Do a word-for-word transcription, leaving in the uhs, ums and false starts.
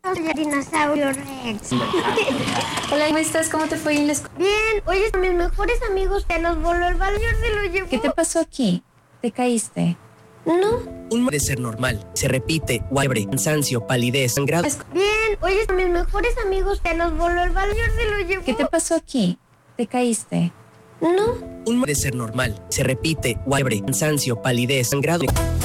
Soy el dinosaurio Rex. Hola, ¿cómo estás? ¿Cómo te fue en la escuela? Bien, oye, a mis mejores amigos se nos voló el balón, se lo llevó. ¿Qué te pasó aquí? ¿Te caíste? No. Un puede ser normal. Se repite, guaybre, cansancio, palidez, sangrado. Bien, oye, a mis mejores amigos se nos voló el balón, se lo llevó. ¿Qué te pasó aquí? ¿Te caíste? No. Un puede ser normal. Se repite, guaybre, cansancio, palidez, sangrado.